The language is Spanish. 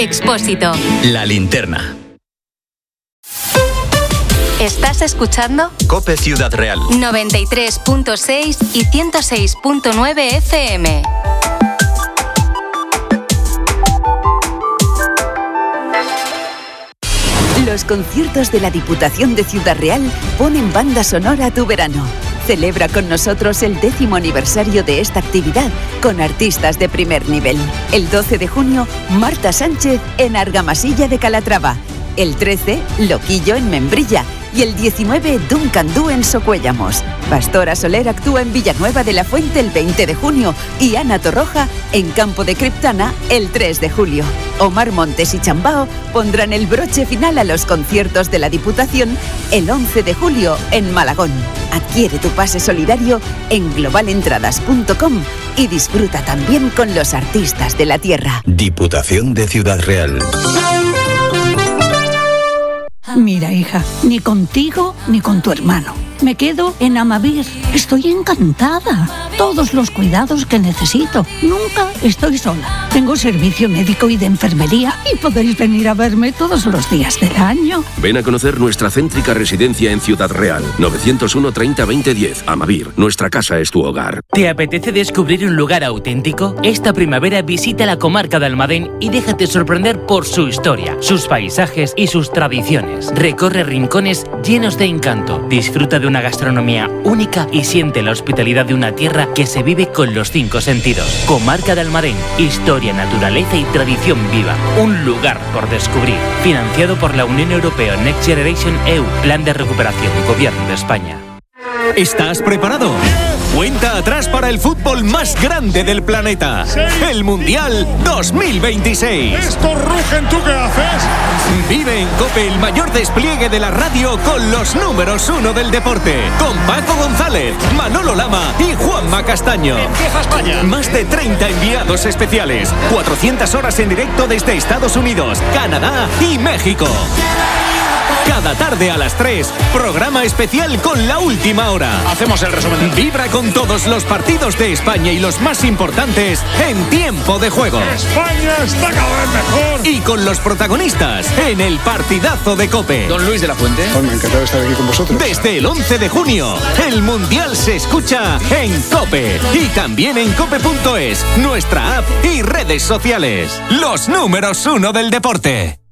Expósito. La Linterna. ¿Estás escuchando? COPE Ciudad Real. 93.6 y 106.9 FM. Los conciertos de la Diputación de Ciudad Real ponen banda sonora a tu verano. Celebra con nosotros el 10º aniversario de esta actividad con artistas de primer nivel. El 12 de junio, Marta Sánchez en Argamasilla de Calatrava. El 13, Loquillo en Membrilla. Y el 19, Duncan Du en Socuéllamos. Pastora Soler actúa en Villanueva de la Fuente el 20 de junio y Ana Torroja en Campo de Criptana el 3 de julio. Omar Montes y Chambao pondrán el broche final a los conciertos de la Diputación el 11 de julio en Malagón. Adquiere tu pase solidario en globalentradas.com y disfruta también con los artistas de la tierra. Diputación de Ciudad Real. Mira, hija, ni contigo ni con tu hermano. Me quedo en Amavir. Estoy encantada. Todos los cuidados que necesito. Nunca estoy sola. Tengo servicio médico y de enfermería y podéis venir a verme todos los días del año. Ven a conocer nuestra céntrica residencia en Ciudad Real. 901 30 20 10. Amavir. Nuestra casa es tu hogar. ¿Te apetece descubrir un lugar auténtico? Esta primavera visita la comarca de Almadén y déjate sorprender por su historia, sus paisajes y sus tradiciones. Recorre rincones llenos de encanto. Disfruta de una gastronomía única y siente la hospitalidad de una tierra que se vive con los 5 sentidos. Comarca de Almadén, historia, naturaleza y tradición viva. Un lugar por descubrir. Financiado por la Unión Europea Next Generation EU, Plan de Recuperación, Gobierno de España. ¿Estás preparado? Cuenta atrás para el fútbol más grande del planeta. El Mundial 2026. ¡Esto rugen! ¿Tú qué haces? Vive en COPE el mayor despliegue de la radio con los números 1 del deporte. Con Paco González, Manolo Lama y Juanma Castaño. ¡Empieza España! Más de 30 enviados especiales. 400 horas en directo desde Estados Unidos, Canadá y México. Cada tarde a las 3, programa especial con La Última Hora. Hacemos el resumen. Vibra con todos los partidos de España y los más importantes en tiempo de juego. España está cada vez mejor. Y con los protagonistas en el partidazo de COPE. Don Luis de la Fuente. Bueno, encantado de estar aquí con vosotros. Desde el 11 de junio, el Mundial se escucha en COPE. Y también en cope.es, nuestra app y redes sociales. Los números 1 del deporte.